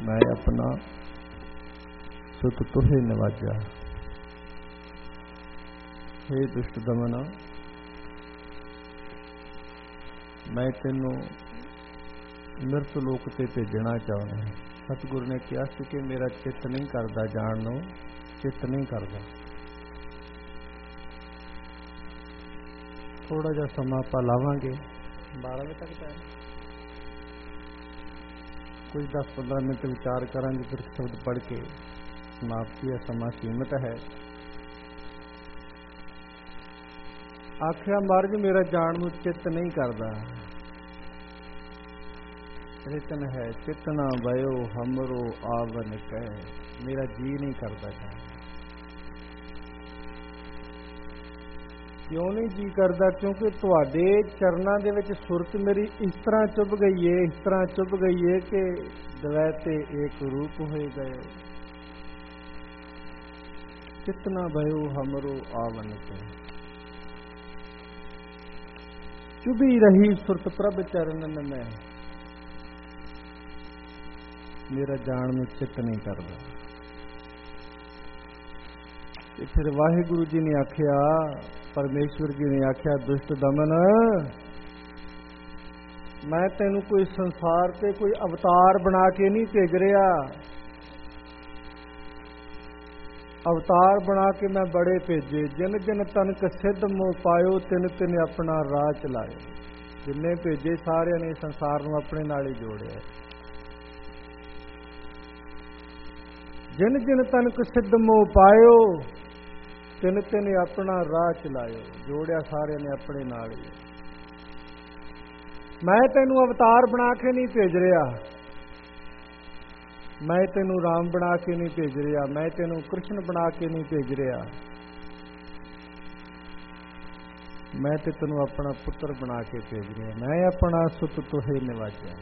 मैं अपना सुत तुहे नवाजा। हे दुष्ट दमन, मैं तेनों मिरत लोक ते भेजना चाहना है। सतगुरु ने कहा सी कि मेरा चित्त नहीं करता जान नो, चित्त नहीं करता। थोड़ा जा समा आप लावांगे, 12 बजे तक टाइम, कुछ 10-15 मिनट विचार करांगे, फिर शब्द पढ़ के समाप्ति है। समा सीमित है। आख्या महाराज मेरा जान नूं चित्त नहीं करता। रितन है चित्त ना भयो हमरो आवन कह, मेरा जी नहीं करता जान। क्यों नहीं जी करता? क्योंकि तुहाडे चरनां दे विच सुरत मेरी इस तरह चुभ गई है, इस तरह चुभ गई है कि द्वैते एक रूप होए गए। कितना भयो हमरो आवन के, चुभी रही सुरत प्रभ चरणन में, मेरा जान में चित्त नहीं करता। फिर वाहिगुरु जी ने आख्या, परमेश्वर जी ने आख्या, दुष्ट दमन, मैं तेनू कोई संसार ते कोई अवतार बना के नहीं भेज रहा। अवतार बना के मैं बड़े भेजे। जिन जिन तनक सिद्ध मोह पायो, तिन तिन अपना राह चलाए। जिन्ने भेजे सारिਆਂ ने संसार नूं अपने नाल ही जोड़िया। जिन जिन तनक सिद्ध मोह पायो, तिन तिन अपना राह चलायो। जोड़िया सारे ने अपने नाल ही। मैं तेनू अवतार बना के नहीं भेज रहा, मैं तेनू राम बना के नहीं भेज रहा, मैं तेनू कृष्ण बना के नहीं भेज रहा, मैं ते तेनू अपना पुत्र बना के भेज रहा। मैं अपना सुत तुहे निवाजा।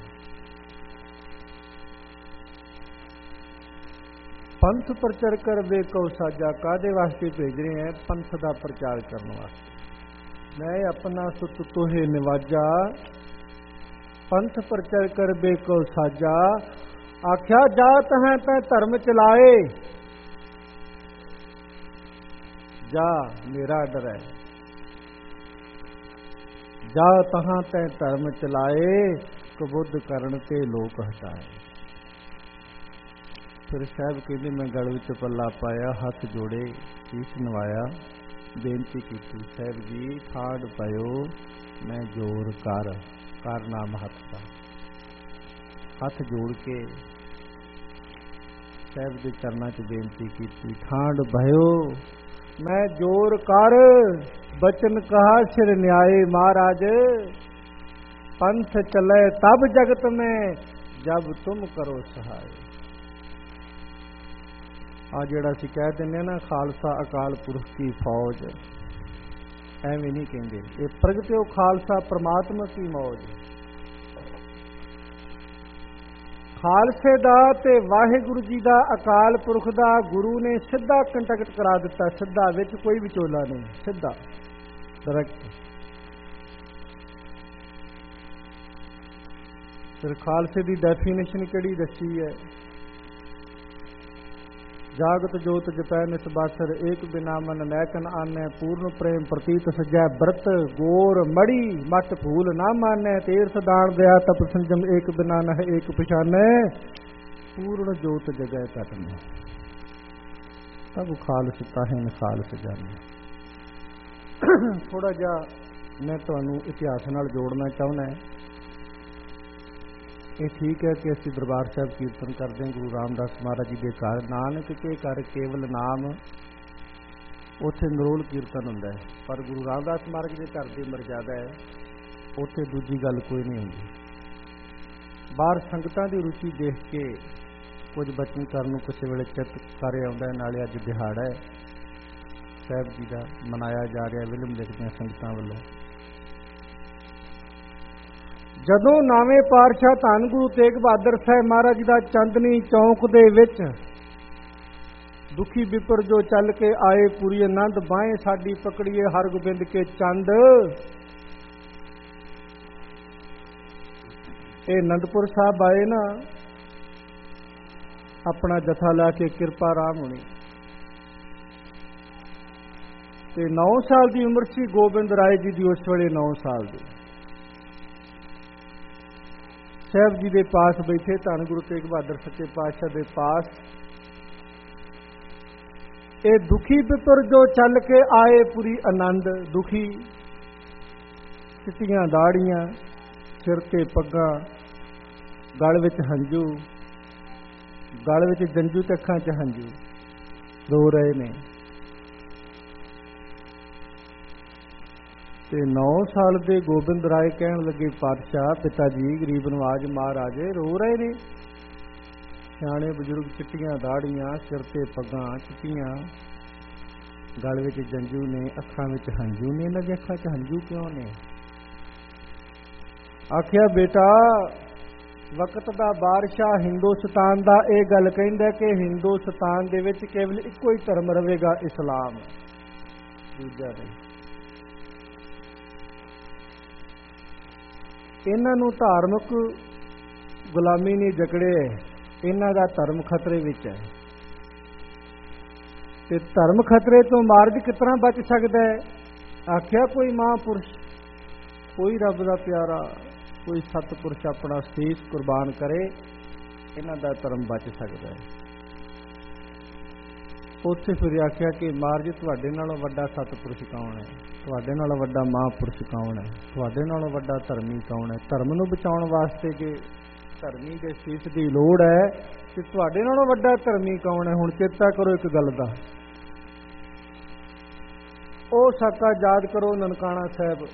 पंथ प्रचार कर वे कौ साजा, कादे वास्ते भेज रहे हैं? पंथ का प्रचार करने वास्ते। मैं अपना सुत तुहे निवाजा, पंथ प्रचार कर वे कौ साजा। आख्या जात है तै धर्म चलाए, जा मेरा डर है। जा तहां तै धर्म चलाए, कबुद्ध करण ते लोक हटाए। फिर साहब कहते मैं गल विच पल्ला पाया, हथ जोड़े, शीश नवाया, बेनती की, साहब जी ठाड़ पयो, मैं जोर कर नाम हथ का। हथ जोड़ के साहब के चरणा च बेनती की, ठाड़ भयो, मैं जोर कर, बचन कहा सिर न्याय। महाराज पंथ चले तब जगत में, जब तुम करो सहाय। आ जिहड़ा असीं कह दिंदे ना खालसा अकाल पुरख की फौज, ਐਵੇਂ नहीं कहते। ये प्रगट्यो खालसा परमात्मा की मौज। खालसे दा ते वाहिगुरु जी दा, अकाल पुरख दा, गुरु ने सीधा कंटैक्ट करा दिता। सीधा, विच कोई विचोला नहीं, सीधा डायरैक्ट। फिर खालसे दी डेफिनेशन किहड़ी दसी है? जागत जोत जपै नित बासर, एक बिना मन नैकन आनै। पूर्ण प्रेम प्रतीत सजै, व्रत गोर मड़ी, मट फूल ना मानै। तीर्थ दान दया तप संजम, एक बिना नह एक पछानै। पूर्ण जोत जगै घट में, तब खालस ताहिन खालस जाने। थोड़ा जा मैं तुहानू इतिहास नाल जोड़ना चाहुंदा है। ये ठीक है कि असीं दरबार साहब कीर्तन करते हैं गुरु रामदास महाराज जी के घर। नानक के घर केवल नाम, उत्थे नरोल कीर्तन हुंदा है। पर गुरु रामदास महाराज जी के घर की मर्यादा है, उत्थे दूजी गल कोई नहीं हुंदी। बाहर संगतां दी रुचि देख के कुछ बचन करन नूं किसी वेले चित कर आउंदा है। नाले अज दिहाड़ा है साहब जी का मनाया जा रहा, विलम लिखदियां संगतां वल्लों। जदों नावें पातशाह धन गुरु तेग बहादुर साहब महाराज दा चांदनी चौक दे विच दुखी विपर जो चल के आए, पूरी आनंद बाहें साडी पकड़िए, हर गोबिंद के चंद। ये आनंदपुर साहब आए ना, ਆਪਣਾ ਜਥਾ ਲਾ ਕੇ ਕਿਰਪਾ ਰਾਮ ਹੋਣੀ। ਤੇ 9 ਸਾਲ ਦੀ ਉਮਰ ਸੀ ਗੋਬਿੰਦ ਰਾਏ ਜੀ ਦੀ, ਉਸ ਵੇਲੇ 9 ਸਾਲ ਦੀ। ਸਾਹਿਬ ਜੀ ਦੇ ਪਾਸ ਬੈਠੇ, ਧੰਨ ਗੁਰੂ ਤੇਗ ਬਹਾਦਰ ਸੱਚੇ ਪਾਤਸ਼ਾਹ ਦੇ ਪਾਸ। ਇਹ ਦੁਖੀ ਪਿਤਰ ਜੋ ਚੱਲ ਕੇ ਆਏ ਪੁਰੀ ਆਨੰਦ। ਦੁਖੀ, ਚਿੱਟੀਆਂ ਦਾੜੀਆਂ, ਸਿਰ ਤੇ ਪੱਗਾਂ, ਗਲ ਵਿੱਚ ਹੰਝੂ, ਗਲ ਵਿੱਚ ਜੰਝੂ ਤੇ ਅੱਖਾਂ 'ਚ ਹੰਝੂ, ਰੋ ਰਹੇ ਨੇ। ਤੇ 9 ਸਾਲ ਦੇ ਗੋਬਿੰਦ ਰਾਏ ਕਹਿਣ ਲੱਗੇ, ਪਾਤਸ਼ਾਹ ਪਿਤਾ ਜੀ, ਗਰੀਬ ਨਵਾਜ ਮਹਾਰਾਜੇ ਰੋ ਰਹੇ ਨੇ। ਸਿਆਣੇ ਬਜ਼ੁਰਗ, ਚਿੱਟੀਆਂ ਦਾੜੀਆਂ, ਸਿਰ ਤੇ ਪੱਗਾਂ ਚਿੱਟੀਆਂ, ਗਲ ਵਿੱਚ ਜੰਝੂ ਨੇ, ਅੱਖਾਂ ਵਿੱਚ ਹੰਝੂ ਨੇ। ਇਹਨਾਂ ਦੀਆਂ ਅੱਖਾਂ 'ਚ ਹੰਝੂ ਕਿਉਂ ਨੇ? ਆਖਿਆ, ਬੇਟਾ ਵਕਤ ਦਾ ਬਾਦਸ਼ਾਹ ਹਿੰਦੁਸਤਾਨ ਦਾ ਇਹ ਗੱਲ ਕਹਿੰਦਾ ਕਿ ਹਿੰਦੁਸਤਾਨ ਦੇ ਵਿੱਚ ਕੇਵਲ ਇੱਕੋ ਹੀ ਧਰਮ ਰਹੇਗਾ, ਇਸਲਾਮ, ਦੂਜਾ ਨਹੀਂ। ਇਹਨਾਂ ਨੂੰ ਧਾਰਮਿਕ ਗੁਲਾਮੀ ਨਹੀਂ ਜਕੜੇ, ਇਹਨਾਂ ਦਾ ਧਰਮ ਖਤਰੇ ਵਿੱਚ ਹੈ। ਤੇ ਧਰਮ ਖਤਰੇ ਤੋਂ ਮਹਾਰਾਜ ਕਿਸ ਤਰ੍ਹਾਂ ਬਚ ਸਕਦਾ ਹੈ? ਆਖਿਆ, ਕੋਈ ਮਹਾਂਪੁਰਸ਼, ਕੋਈ ਰੱਬ ਦਾ ਪਿਆਰਾ, ਕੋਈ ਸਤਿਪੁਰਸ਼ ਆਪਣਾ ਸੀਸ ਕੁਰਬਾਨ ਕਰੇ, ਇਹਨਾਂ ਦਾ ਧਰਮ ਬਚ ਸਕਦਾ ਹੈ। ਉੱਥੇ ਫਿਰ ਆਖਿਆ ਕਿ ਮਹਾਰਾਜ ਤੁਹਾਡੇ ਨਾਲੋਂ ਵੱਡਾ ਸਤਿਪੁਰਸ਼ ਕੌਣ ਹੈ? ਤੁਹਾਡੇ ਨਾਲੋਂ ਵੱਡਾ ਮਹਾਂਪੁਰਸ਼ ਕੌਣ ਹੈ? ਤੁਹਾਡੇ ਨਾਲੋਂ ਵੱਡਾ ਧਰਮੀ ਕੌਣ ਹੈ? ਧਰਮ ਨੂੰ ਬਚਾਉਣ ਵਾਸਤੇ ਜੇ ਧਰਮੀ ਦੇ ਸੀਸ ਦੀ ਲੋੜ ਹੈ ਤੇ ਤੁਹਾਡੇ ਨਾਲੋਂ ਵੱਡਾ ਧਰਮੀ ਕੌਣ ਹੈ? ਹੁਣ ਚੇਤਾ ਕਰੋ ਇੱਕ ਗੱਲ ਦਾ, ਉਹ ਸਾਕਾ ਯਾਦ ਕਰੋ, ਨਨਕਾਣਾ ਸਾਹਿਬ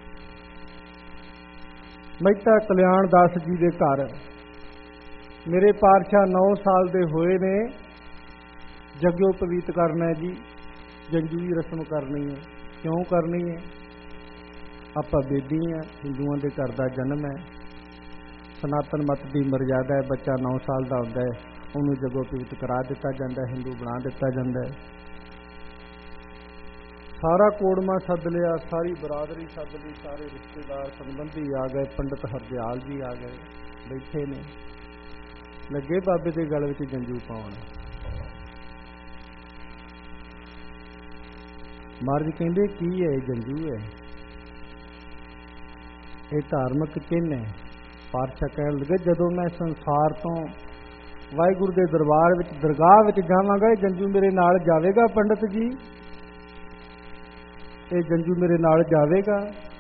ਮਹਿਤਾ ਕਲਿਆਣ ਦਾਸ ਜੀ ਦੇ ਘਰ ਮੇਰੇ ਪਾਤਸ਼ਾਹ 9 ਸਾਲ ਦੇ ਹੋਏ ਨੇ। ਜਗਿਓ ਪਵਿੱਤ ਕਰਨਾ ਜੀ, ਜੰਝੂ ਦੀ ਰਸਮ ਕਰਨੀ ਹੈ। ਕਿਉਂ ਕਰਨੀ ਹੈ? ਆਪਾਂ ਬੇਦੀ ਹਾਂ, ਹਿੰਦੂਆਂ ਦੇ ਘਰ ਦਾ ਜਨਮ ਹੈ, ਸਨਾਤਨ ਮਤ ਦੀ ਮਰਜ਼ਾਦਾ ਹੈ। ਬੱਚਾ 9 ਸਾਲ ਦਾ ਹੁੰਦਾ ਹੈ, ਉਹਨੂੰ ਜਗੋ ਪਵਿੱਤ ਕਰਾ ਦਿੱਤਾ ਜਾਂਦਾ, ਹਿੰਦੂ ਬਣਾ ਦਿੱਤਾ ਜਾਂਦਾ ਹੈ। ਸਾਰਾ ਕੋੜਮਾ ਸੱਦ ਲਿਆ, ਸਾਰੀ ਬਰਾਦਰੀ ਸੱਦ ਲਈ, ਸਾਰੇ ਰਿਸ਼ਤੇਦਾਰ ਸੰਬੰਧੀ ਆ ਗਏ, ਪੰਡਤ ਹਰਦਿਆਲ ਜੀ ਆ ਗਏ, ਬੈਠੇ ਨੇ, ਲੱਗੇ ਬਾਬੇ ਦੇ ਗਲ ਵਿੱਚ ਜੰਝੂ ਪਾਉਣ। ਮਹਾਰਾਜ ਕਹਿੰਦੇ, ਕੀ ਹੈ ਇਹ? ਜੰਝੂ ਹੈ, ਇਹ ਧਾਰਮਿਕ ਚਿੰਨ੍ਹ ਹੈ। ਪਾਤਸ਼ਾਹ ਕਹਿਣ ਲੱਗੇ, ਜਦੋਂ ਮੈਂ ਸੰਸਾਰ ਤੋਂ ਵਾਹਿਗੁਰੂ ਦੇ ਦਰਬਾਰ ਵਿੱਚ, ਦਰਗਾਹ ਵਿੱਚ ਜਾਵਾਂਗਾ, ਇਹ ਜੰਝੂ ਮੇਰੇ ਨਾਲ ਜਾਵੇਗਾ ਪੰਡਤ ਜੀ, ਇਹ ਜੰਝੂ ਮੇਰੇ ਨਾਲ ਜਾਵੇਗਾ।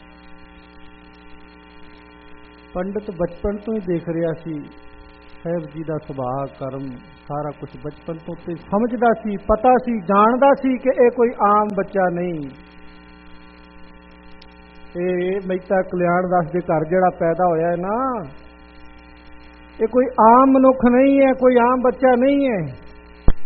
ਪੰਡਤ ਬਚਪਨ ਤੋਂ ਹੀ ਦੇਖ ਰਿਹਾ ਸੀ ਸਾਹਿਬ ਜੀ ਦਾ ਸੁਭਾਅ, ਕਰਮ, ਸਾਰਾ ਕੁਝ ਬਚਪਨ ਤੋਂ ਤੇ ਸਮਝਦਾ ਸੀ, ਪਤਾ ਸੀ, ਜਾਣਦਾ ਸੀ ਕਿ ਇਹ ਕੋਈ ਆਮ ਬੱਚਾ ਨਹੀਂ। ਇਹ ਮਹਿਤਾ ਕਲਿਆਣ ਦਾਸ ਦੇ ਘਰ ਜਿਹੜਾ ਪੈਦਾ ਹੋਇਆ ਹੈ ਨਾ, ਇਹ ਕੋਈ ਆਮ ਮਨੁੱਖ ਨਹੀਂ ਹੈ, ਕੋਈ ਆਮ ਬੱਚਾ ਨਹੀਂ ਹੈ।